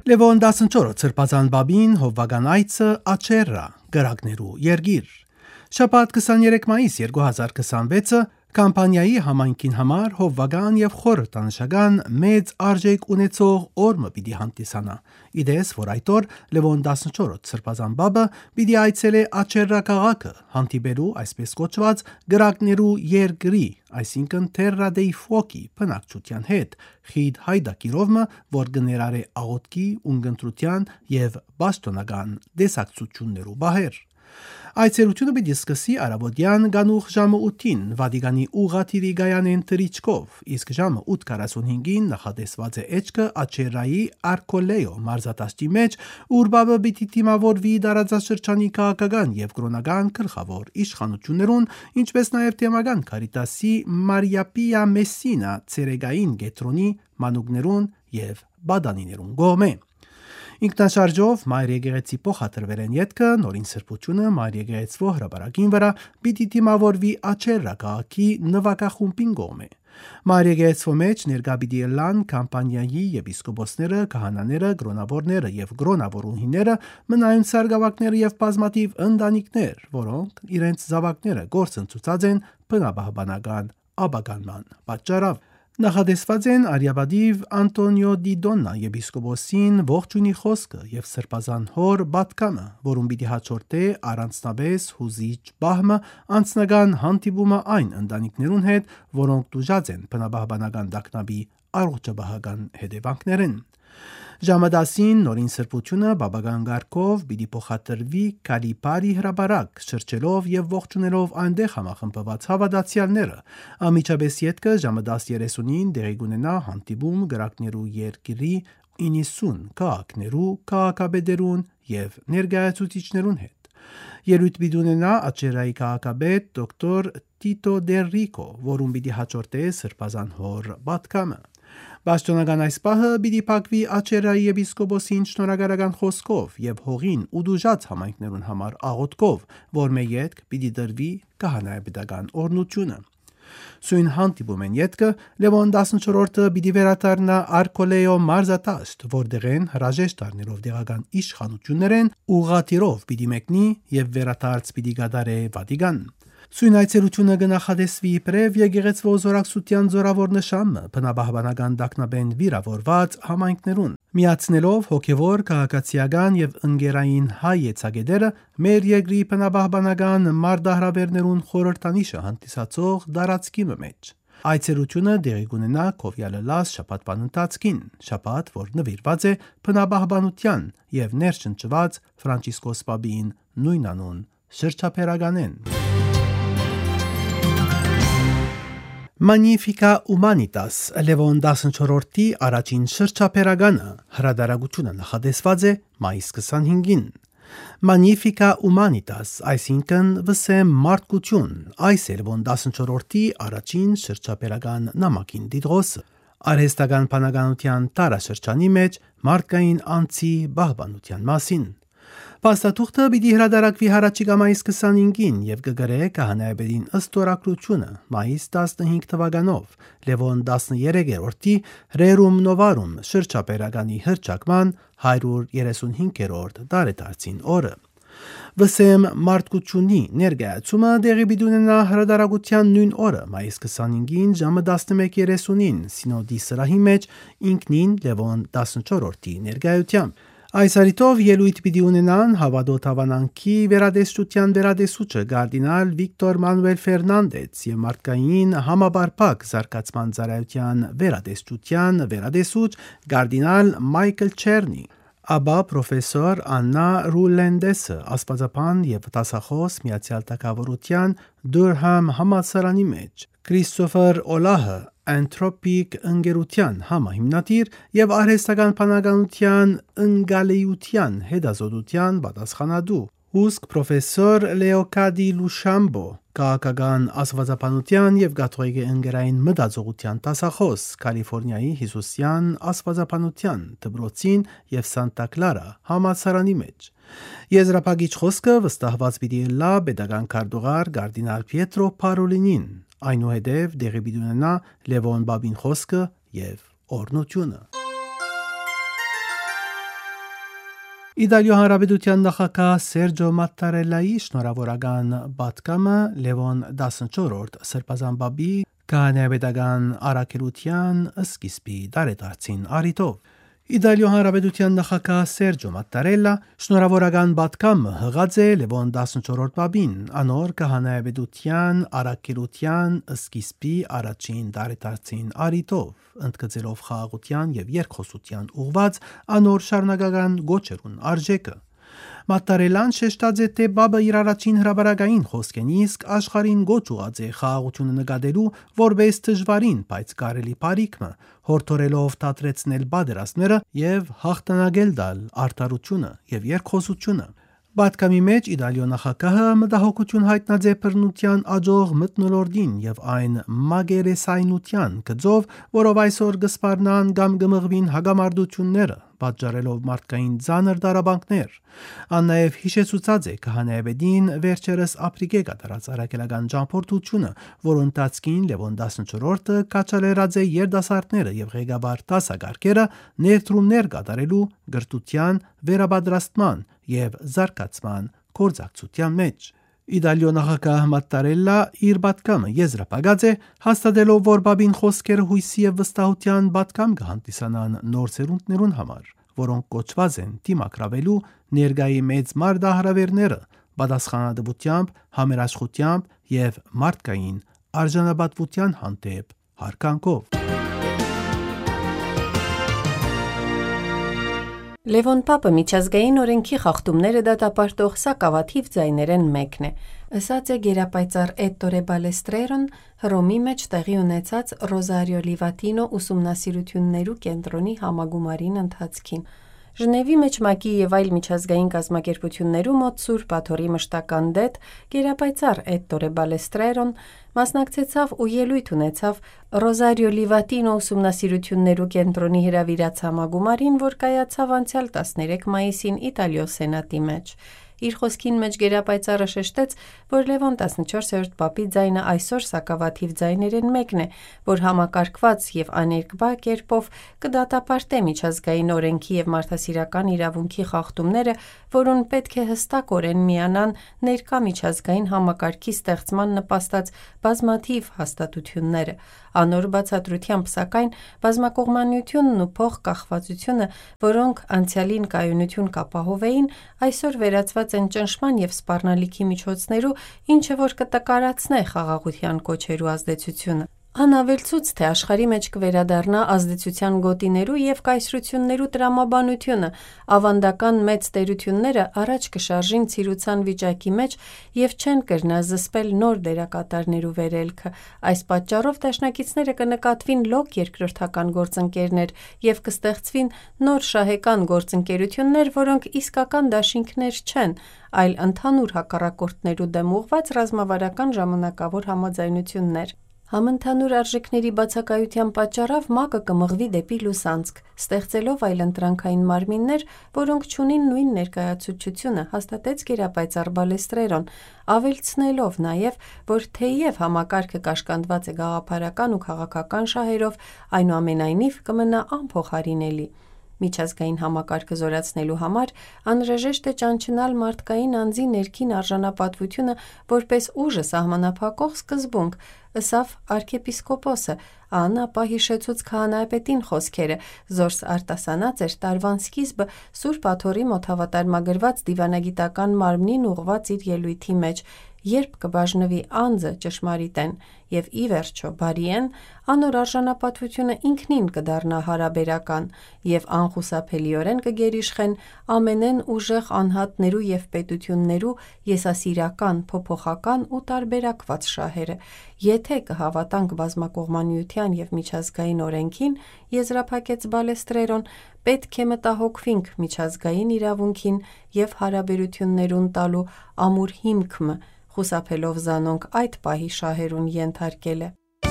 Լևոն 14 Սրբազան բաբին հովվական այցը Աչերա գրակներու երգիր։ Շաբաթ 23 մայիս 2026-ը կամպանիայի համայնքին համար հովվական եւ խորհրդանշական մեծ արժեք ունեցող օրը պիտի հանդիսանա։ Իդես, որ այդ օր Լևոն 14 Սրբազան բաբը պիտի այցելե Աչերա քաղաքը, հանդիպելու այսպես կոչված գրակներու երգրի, այսինքն Terra dei Fuochi բնակչության հետ, խիտ հայդակիրովը, որ գներար է աղոթքի, ունգընտրության եւ բաշտոնական դեսակցություններու բահեր։ Այցելությունը պիտի սկսի արաբոդյան գանուխ ժամը 8-ին Վատիկանի ուղղաթիռի գայանեն թռիչքով, իսկ ժամը 8:45-ին նախատեսված է էջքը Աչերայի Արքոլեո մարզադաշտի մեջ, ուր բաբը պիտի դիմավորվի դարաձաշրջանի քաղաքական եւ կրոնական գլխավոր իշխանություններուն, ինչպես նաեւ թեմական Կարիտասի Մարիա Պիա Մեսինա ցերեգային գետրոնի մանուկներուն եւ բադանիներուն գոմե։ Ինքնաշարժով Մայր եկեղեցի փոխադրվելեն յետքը նորին սրբությունը Մայր եկեղեցվո հրապարակին վրա պիտի դիմավորվի Աչերա քաղաքի նվակախումբին գոմե։ Մայր եկեղեցվո մեջ ներկա պիտի լան կամպանիայի եպիսկոպոսները, քահանաները, գրոնավորները եւ գրոնավորուհիները, մնայուն սարգսակները եւ բազմաթիվ ընտանիքներ, որոնք իրենց զավակները գործընծուցած են բնաբահբանական աբականման պատճառով։ Նախադեսված են Արիաբադիվ Անտոնիո դի Դոննա եպիսկոպոսին ողջունի խոսքը եւ սրբազան հոր բատկամը, որում պիտի հաջորդե առանձնապես հուզիչ բահմը անձնական հանդիպումը այն ընտանիքներուն հետ, որոնք դժուժած են բնաբահբանական տագնապի առողջապահական հետևանքներին։ Ժամը 10-ին նորին սրբությունը բաբական գարկով պիտի փոխադրվի Կալիպարի հրապարակ, շրջելով եւ ողջունելով այնտեղ համախմբված հավատացյալները։ Ամիջապես յետքը ժամը 10:30-ին դեղի կունենա հանդիպում գրակներու երկրի 90 քաղաքներու քաղաքապետերուն եւ ներկայացուցիչներուն հետ։ Ելույթ պիտի ունենա Աչերայի քաղաքապետ դոկտոր Տիտո Դերրիկո, որում պիտի հաջորդե սրբազան հոր բատկամը։ Բաշտոնական այս պահը պիտի փակվի Աչերայի եպիսկոպոսին շնորհակալական խոսքով եւ հողին ու դժուժած համայնքներուն համար աղոթքով, որ մեկ յետք պիտի դրվի քահանայապետական օրնությունը։ Սույն հանդիպում են յետքը Լևոն 14-ը պիտի վերադառնա Արքոլեո մարզադաշտ, որտեղեն հրաժեշտ առնելով դեղական իշխանություններեն ուղղաթիռով պիտի մեկնի եւ վերադարձ պիտի գդարե Վատիկան։ Սույն այցելությունը կնախադեսվի իբրև եկեղեցվո զորակցության զորավոր նշանը բնաբահբանական տագնապեն վիրավորված համայնքներուն, միացնելով հոգևոր, քաղաքացիական եւ ընկերային հայ եծագետերը մեր երկրի բնաբահբանական մարտահրավերներուն խորհրդանիշը հանդիսացող դարածքի մեջ։ Այցելությունը դեղի կունենա Քովյալելաս շաբաթվան ընթացքին, շաբաթ, որ նվիրված է բնաբահբանության եւ ներշնչված Ֆրանցիսկոս Պապին նույնանուն շրջափերականեն։ Magnifica Humanitas Լևոն 14-ի առաջին շրջափերականը հրադարագությունը նախադեսված է մայիս 25-ին։ Magnifica Humanitas, այսինքն վսեմ մարդկություն, այս է Լևոն 14-ի առաջին շրջափերական նամակին դիտողը։ Արհեստական բանականության տարաշրջանի մեջ մարդկային անձի բահբանության մասին։ Փաստաթուղթը պիտի հրադարակվի հառաջիկա մայիս 25-ին եւ կգրե քահանայապետին ըստ օրակրությունը մայիս 15 թվականով Լևոն 13-րդի Rerum Novarum շրջափերականի հռչակման 135-րդ տարեդարձին օրը։ Վսեմ մարդկությունի ներկայացումը դեղի պիտի ունենա հրադարակության նույն օրը մայիս 25-ին ժամը 11:30-ին Սինոդի սրահի մեջ ինքնին Լևոն 14-ի ներկայությամբ։ Այս արիտով ելույթ պիտի ունենան հավատոտ հավանանքի վերադեսչության վերադեսուչը կարդինալ Վիկտոր Մանուել Ֆերնանդես եւ մարդկային համաբարփակ զարգացման ծառայության վերադեսչության վերադեսուչ կարդինալ Մայքլ Չերնի, ապա պրոֆեսոր Աննա Ռուլենդեսը աստվածապան եւ դասախոս Միացյալ Թագավորության Դուրհամ համալսարանի մեջ, Քրիստոֆեր Օլահը Anthropic ընկերության համահիմնադիր եւ արհեստական բանականության ընկալեյության հետազոտության պատասխանատու, Հուսկ պրոֆեսոր Լեոկադի Լուշամբո, քաղաքական աստվածապանության եւ կաթողիկե ընկերային մտածողության դասախոս Կալիֆոռնիայի Հիսուսյան աստվածապանության դպրոցին եւ Սանտա Կլարա համալսարանի մեջ։ Եզրափակիչ խոսքը վստահված պիտի լա պետական քարտուղար կարդինալ Պիետրո Պարոլինին, այնուհետև դեղի պիտի ունենա Լևոն բաբին խոսքը եւ օրնությունը։ Իտալիո Հանրապետության նախագահ Սերջո Մատտարելլայի շնորհավորական պատգամը Լևոն 14-րդ Սրբազան քահանայապետական առաքելության սկիզբի տարեդարձին առիթով Իտալիո Հանրապետության նախագահ Սերջո Մատտարելլա շնորհավորական պատգամը հղած է Լևոն 14-րդ պապին անոր քահանայապետության առաքելության սկիզբի առաջին տարեդարձին առիթով ընդգծելով խաղաղության եւ երկխոսության ուղղված անոր շարունակական գոչերուն արժեքը Մատտարելլան շեշտած է, թե Բաբը իր առաջին հրապարակային խոսքեն իսկ աշխարհին գոչ ուղած է խաղաղությունը նկատելու որպես դժվարին, բայց կարելի բարիքմը, հորդորելով դադրեցնել պատերազմները եւ հաղթանակել տալ արդարությունը եւ երկխոսությունը։ Պատգամի մեջ Իտալիո նախագահը մտահոգություն հայտնած է բռնության աջող մթնոլորտին եւ այն մագերեսայնության գծով, որով այսօր կսպառնան կամ կմղվին հագամարտությունները, պատճառելով մարդկային ծանր դարաբանքներ։ Ան նաև հիշեցուցած է քահանայապետին վերջերս ապրիլի կատարած առաքելական ճամփորդությունը, որոնց ընթացքին Լևոն 14-րդը կաչալերած է երդասարտները եւ ղեկավար դասակարգերը ներդրումներ կատարելու գրթության, վերապատրաստման եւ զարգացման գործակցության մեջ։ Իտալիո նախագահ Մատտարելլա իր պատգամը եզրափակած է հաստատելով, որ Բաբին խոսքերը հույսի եւ վստահության պատգամ կհանդիսանան նոր սերունդներուն համար, որոնք կոչված են դիմակրավելու ներգայի մեծ մարտահրավերները պատասխանատվությամբ, համերաշխությամբ եւ մարդկային արժանապատվության հանդեպ հարգանքով։ Լևոն Պապը միջազգային օրենքի խախտումները դատապարտող սակավաթիվ ձայներեն մեկն է, ըսած է գերապայծառ Ettore Balestrerոն Հռոմի մեջ տեղի ունեցած Ռոզարիո Լիվատինո ուսումնասիրություններու կենտրոնի համագումարին ընթացքին։ Ժնևի մեջ ՄԱԿ-ի եւ այլ միջազգային կազմակերպություններու մոտ Սուրբ Աթոռի մշտական դետ գերապայծառ Ettore Balestrerոն մասնակցեցավ ու ելույթ ունեցավ Ռոզարիո Լիվատինո ուսումնասիրություններու կենտրոնի հրավիրած համագումարին, որ կայացավ անցյալ 13 մայիսին Իտալիո Սենատի մեջ։ Իր խոսքին մեջ գերապայծառը շեշտեց, որ Լևոն 14-րդ պապի ձայնը այսօր սակավաթիվ ձայներեն մեկն է, որ համակարգված եւ աներկբա կերպով կդատապարտե միջազգային օրենքի եւ մարդասիրական իրավունքի խախտումները, որոնց պետք է հստակորեն միանան ներկա միջազգային համակարգի ստեղծման նպաստած բազմաթիվ հաստատությունները։ Անոր բացատրությամբ, սակայն, բազմակողմանությունն ու փոխկախվածությունը, որոնք անցյալին կայունություն կապահովեին, այսօր վերածված են ճնշման եւ սպառնալիքի միջոցներու, ինչը որ կտկարացնե խաղաղության կոչերու ազդեցությունը։ Անավելցուց, թե աշխարհի մեջ կվերադառնա ազդեցության գոտիներու եւ կայսրություններու տրամաբանությունը, ավանդական մեծ տերությունները առաջ կշարժին ցիրուցան վիճակի մեջ եւ չեն կրնա զսպել նոր դերակատարներու վերելքը։ Այս պատճառով դաշնակիցները կնկատվին լոկ երկրորդական գործընկերներ եւ կստեղծվին նոր շահեկան գործընկերություններ, որոնք իսկական դաշինքներ չեն, այլ ընդհանուր հակառակորդներու դեմ ուղղված ռազմավարական ժամանակավոր համաձայնություններ։ Համընդհանուր արժեքների բացակայության պատճառով ՄԱԿ-ը կմղվի դեպի լուսանցք, ստեղծելով այլընտրանքային մարմիններ, որոնք չունին նույն ներկայացուցչությունը, հաստատեց գերապայծառ Բալեստրերոն, ավելցնելով նաև, որ թեև համակարգը կաշկանդված է գաղափարական ու քաղաքական շահերով, այնուամենայնիվ կմնա անփոխարինելի։ Միջազգային համակարգը զորացնելու համար անհրաժեշտ է ճանչնալ մարդկային անձի ներքին արժանապատվությունը որպես ուժը սահմանափակող սկզբունք, ըսավ arczepiskopos-ը, ան ապա հիշեցուց քահանայապետին խոսքերը, զորս արտասանած էր տարվան սկիզբը Սուրբ Աթոռի մոտ հավատարմագրված դիվանագիտական մարմնին ուղված իր ելույթի մեջ, երբ կբաժնվի անձը ճշմարիտեն եւ ի վերջո բարիեն, անոր արժանապատվությունը ինքնին կդառնա հարաբերական եւ անխուսափելիորեն կգերիշխեն ամենեն ուժեղ անհատներու եւ պետություններու եսասիրական, փոփոխական ու տարբերակված շահերը։ Եթե կհավատանք բազմակողմանիության եւ միջազգային օրենքին, եզրափակեց Բալեստրերոն, պետք է մտահոգվինք միջազգային իրավունքին եւ հարաբերություններուն տալու ամուր հիմքը, խուսափելով զանոնք այդ պահի շահերուն ենթարկելը։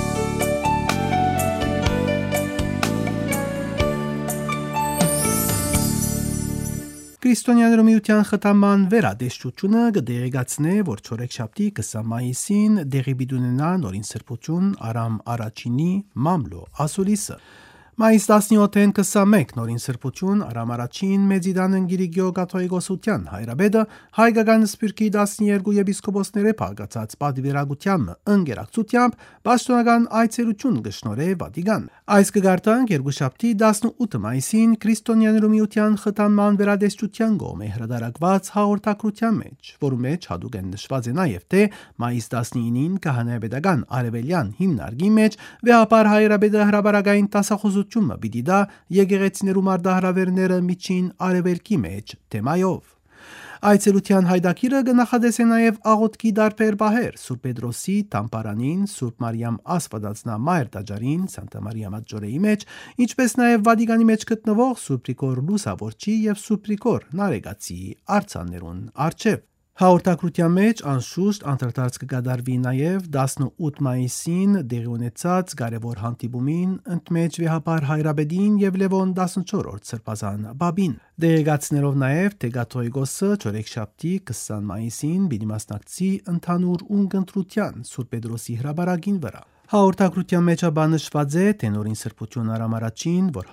Քրիստոնյաներու միության խթանման վերադեշտությունը կդեղեկացնե, որ չորեքշաբթի 20 մայիսին դեղի պիտի ունենա նորին սրբություն Արամ առաջինի մամլո ասուլիսը։ Մայիս 17-ին 21 նորին սրբություն Արամ առաջին Մեծիդան ընգիրիգյո գաթողիկոսության հայրաբեդը հայ Գագան Սպիրկի 12 եպիսկոպոսները փաղացած պատվիրագությամբ ընկերակցությամբ պաշտոնական այցելություն գշնորե Վատիկան։ Այս կգարտանք երկուշաբթի 18 մայիսին քրիստոնյաներու միության խթանման վերադեստության գոմե հրադարակված հաղորդակցության մեջ, որում մեջ հadoop են նշված է նաև թե մայիս 19-ին քահանայապետական արևելյան հիմնարկի մեջ վեհապար հայրաբեդը հրաբարագային տասախոսությունը պիտի դա եկեղեցիներու մարտահրավերները միջին արևելքի մեջ թեմայով։ Այցելության հայդակիրը կնախադեսե նաև աղոթքի դարբեր բահեր Սուրբ Պետրոսի Տամպարանին, Սուրբ Մարիամ Աստվածածնամայր տաճարին, Սանտա Մարիա Մաջորեի մեջ, ինչպես նաև Վատիկանի մեջ գտնվող Սուրբ Գրիգոր Լուսավորչի եւ Սուրբ Գրիգոր Նարեգացի արձաններուն արչեւ։ Հաղորդակցության մեջ անշուշտ անդրադարձ կկատարվի նաև 18 մայիսին դեղի ունեցած կարևոր հանդիպումին ընդմեջ վեհապար հայրաբեդին եւ Լևոն 14-րդ սրբազան բաբին։ Դեղեկացնելով նաև թե գաթողիկոսը չորեքշաբթի 20 մայիսին պիտի մասնակցի ընդհանուր ունկնդրության Սուրբ Պետրոսի հրաբարագին վրա։ Հաղորդակցության մեջ նշված է թե նորին սրբություն Արամ առաջին, որ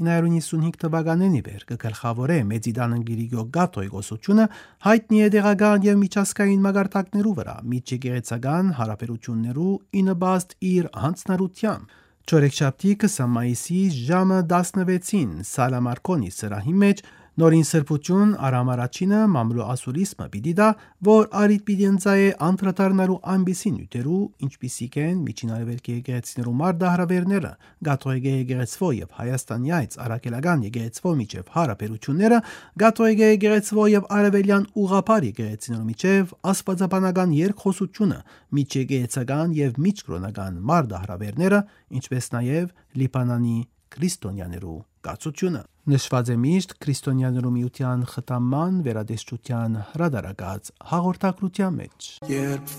1955 թվականին ի վեր կգլխավորե Մեծիդան ընգիրիգյո գաթողիկոսությունը, հայտնի է դեղական եւ միջազգային մագարտակներու վրա միջեկեղեցական հարաբերություններու ինըբաստ իր հանձնառությամբ։ Չորեքշաբթի 20 մայիսի ժամը 16-ին Սալամարկոնի սրահի մեջ նորին սրբություն Արամ առաջինը մամլո ասուրիսմը պիտի դա, որ արիտ պիտի ընծայե անդրադառնալու այնպիսի նյութերու, ինչպիսիք են միջին արևելքի եկեղեցիներու մարտահրավերները, գաթողիկե եկեղեցվո եւ Հայաստանի այց արաքելական եկեղեցվո միջև հարաբերությունները, գաթողիկե եկեղեցվո եւ արևելյան ուղղափառ եկեղեցիներու միջև աստվածաբանական երկխոսությունը, միջեկեղեցական եւ միջկրոնական մարտահրավերները, ինչպես նաեւ Լիբանանի քրիստոնյաներու կացությունը։ Նշված է միշտ քրիստոնյաներու միության խթանման վերադեստության հրադարակած հաղորդակցության մեջ։